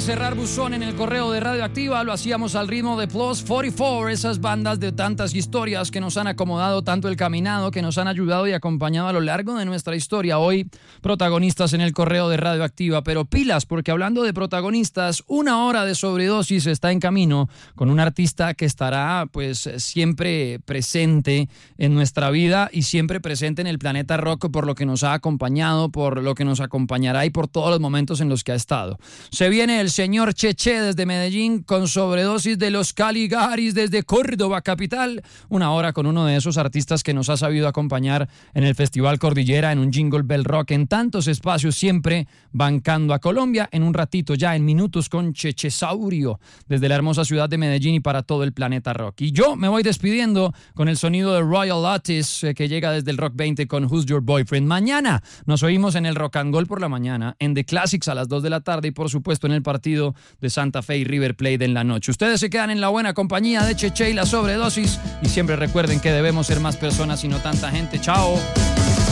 cerrar buzón en el correo de Radioactiva. Lo hacíamos al ritmo de Plus 44, esas bandas de tantas historias que nos han acomodado tanto el caminado, que nos han ayudado y acompañado a lo largo de nuestra historia. Hoy protagonistas en el correo de Radioactiva, pero pilas, porque hablando de protagonistas, una hora de sobredosis está en camino con un artista que estará pues siempre presente en nuestra vida y siempre presente en el planeta rock por lo que nos ha acompañado, por lo que nos acompañará y por todos los momentos en los que ha estado. Se viene el señor Cheche desde Medellín con sobredosis de los Caligaris desde Córdoba capital. Una hora con uno de esos artistas que nos ha sabido acompañar en el Festival Cordillera, en un Jingle Bell Rock, en tantos espacios, siempre bancando a Colombia. En un ratito, ya en minutos, con Chechesaurio desde la hermosa ciudad de Medellín y para todo el planeta rock. Y yo me voy despidiendo con el sonido de Royal Otis que llega desde el Rock 20 con Who's Your Boyfriend. Mañana nos oímos en el Rock and Roll por la mañana, en The Classics a las 2 de la tarde y por supuesto en el partido de Santa Fe y River Plate en la noche. Ustedes se quedan en la buena compañía de Cheche y la sobredosis y siempre recuerden que debemos ser más personas y no tanta gente. ¡Chao!